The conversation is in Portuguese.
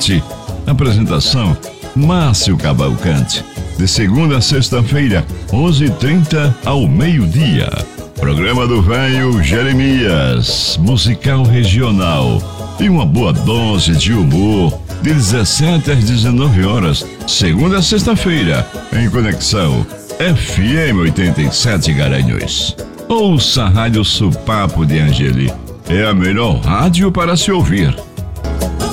Cavalcante. Apresentação: Márcio Cavalcante. De segunda a sexta-feira, 11h30 ao meio-dia. Programa do Velho Jeremias, musical regional. E uma boa dose de humor, de 17 às 19 horas, segunda a sexta-feira, em conexão FM 87 Garanhuns. Ouça a Rádio Supapo de Angeli. É a melhor rádio para se ouvir.